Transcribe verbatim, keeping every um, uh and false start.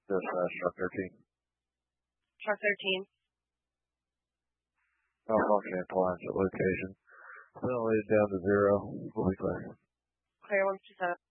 Dispatch, truck thirteen. Truck thirteen. Malfunction appliance at location. Ventilated down to zero. We'll be clear. Clear one two seven.